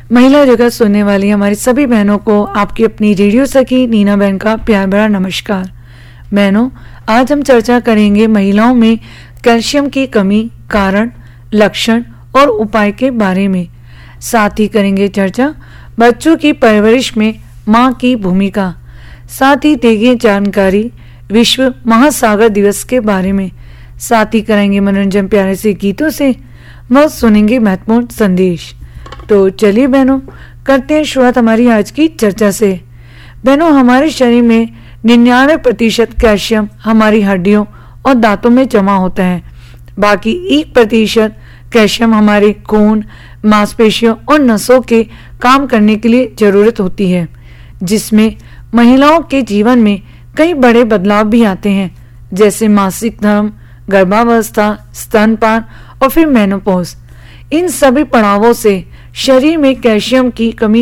महिला जगत सुनने वाली हमारी सभी बहनों को आपकी अपनी रेडियो सखी नीना बहन का प्यार भरा नमस्कार। बहनों, आज हम चर्चा करेंगे महिलाओं में कैल्शियम की कमी, कारण, लक्षण और उपाय के बारे में। साथ ही करेंगे चर्चा बच्चों की परवरिश में माँ की भूमिका। साथ ही देंगे जानकारी विश्व महासागर दिवस के बारे में। साथ ही करेंगे मनोरंजन प्यारे से गीतों से व सुनेंगे महत्वपूर्ण संदेश। तो चलिए बहनों, करते हैं शुरुआत हमारी आज की चर्चा से। बहनों, हमारे शरीर में 99% कैल्शियम हमारी हड्डियों और दांतों में जमा होता है। बाकी 1% कैल्शियम हमारे खून, मांसपेशियों और नसों के काम करने के लिए जरूरत होती है, जिसमें महिलाओं के जीवन में कई बड़े बदलाव भी आते हैं, जैसे मासिक धर्म, गर्भावस्था, स्तनपान और फिर मेनोपॉज। इन सभी पड़ावों से शरीर में कैल्शियम की कमी